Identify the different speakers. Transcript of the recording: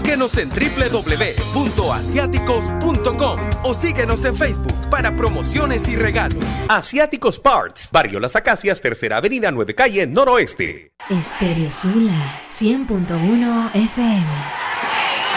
Speaker 1: Búsquenos en www.asiáticos.com o síguenos en Facebook para promociones y regalos. Asiáticos Parts, Barrio Las Acacias, Tercera Avenida, 9 Calle, Noroeste.
Speaker 2: Estéreo Sula 100.1 FM.